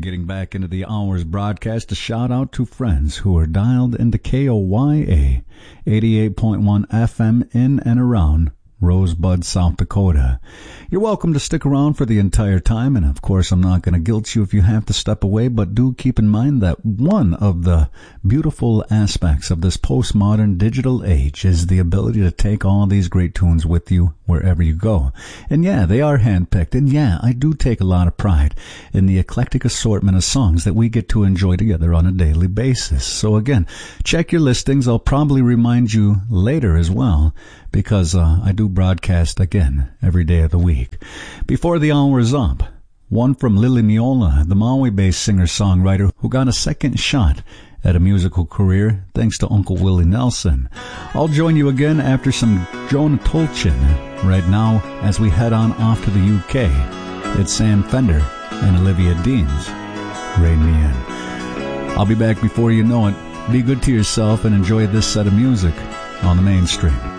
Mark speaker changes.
Speaker 1: Getting back into the hour's broadcast, a shout out to friends who are dialed into KOYA 88.1 FM in and around Rosebud, South Dakota. You're welcome to stick around for the entire time, and of course I'm not going to guilt you if you have to step away, but do keep in mind that one of the beautiful aspects of this postmodern digital age is the ability to take all these great tunes with you wherever you go. And yeah, they are handpicked, and yeah, I do take a lot of pride in the eclectic assortment of songs that we get to enjoy together on a daily basis. So again, check your listings. I'll probably remind you later as well, because I do broadcast again every day of the week. Before the hour is up, one from Lily Miola, the Maui-based singer-songwriter who got a second shot at a musical career thanks to Uncle Willie Nelson. I'll join you again after some Joan Tolchin. Right now, as we head on off to the UK, it's Sam Fender and Olivia Dean's Rain Me In. I'll be back before you know it. Be good to yourself and enjoy this set of music on the mainstream.